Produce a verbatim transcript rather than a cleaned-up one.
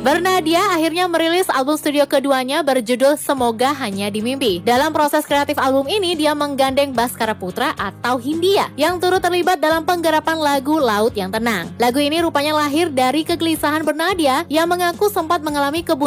Bernadia akhirnya merilis album studio keduanya berjudul Semoga Hanya di Mimpi. Dalam proses kreatif album ini, dia menggandeng Baskara Putra atau Hindia yang turut terlibat dalam penggarapan lagu Laut yang Tenang. Lagu ini rupanya lahir dari kegelisahan Bernadia yang mengaku sempat mengalami kebutuhan